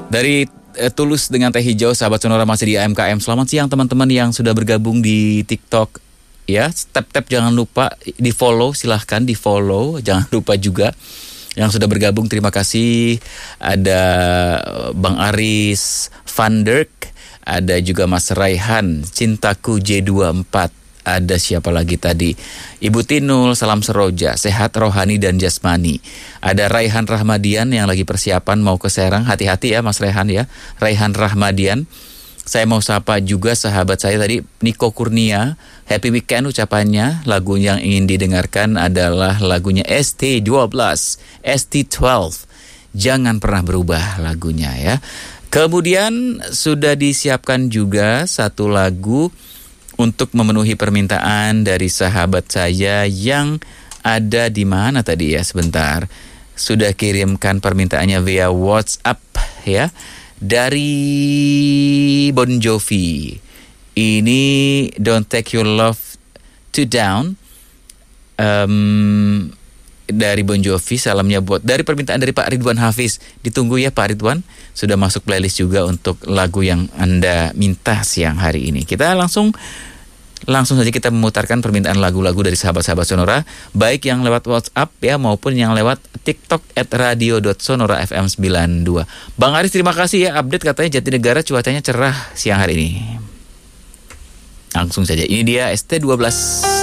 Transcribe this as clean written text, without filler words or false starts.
Dari Tulus dengan Teh Hijau, sahabat Sonora masih di AMKM. Selamat siang teman-teman yang sudah bergabung di TikTok. Ya, tap-tap jangan lupa di follow, silahkan di follow. Jangan lupa juga yang sudah bergabung, terima kasih. Ada Bang Aris Van Dirk, ada juga Mas Raihan, Cintaku J24. Ada siapa lagi tadi? Ibu Tinul, salam seroja, sehat rohani dan jasmani. Ada Raihan Rahmadian yang lagi persiapan mau ke Serang. Hati-hati ya Mas Raihan ya. Raihan Rahmadian. Saya mau sapa juga sahabat saya tadi, Niko Kurnia. Happy weekend ucapannya. Lagu yang ingin didengarkan adalah lagunya ST12, ST12. Jangan pernah berubah lagunya ya. Kemudian sudah disiapkan juga satu lagu untuk memenuhi permintaan dari sahabat saya yang ada di mana tadi ya, sebentar. Sudah kirimkan permintaannya via WhatsApp ya. Dari Bon Jovi. Ini Don't Take Your Love Too Down. Dari Bon Jovi, salamnya buat dari permintaan dari Pak Ridwan Hafiz. Ditunggu ya Pak Ridwan, sudah masuk playlist juga untuk lagu yang Anda minta siang hari ini. Kita langsung saja kita memutarkan permintaan lagu-lagu dari sahabat-sahabat Sonora, baik yang lewat WhatsApp ya maupun yang lewat TikTok @radio.sonorafm92. Bang Aris, terima kasih ya, update katanya Jatinegara cuacanya cerah siang hari ini. Langsung saja, ini dia ST12.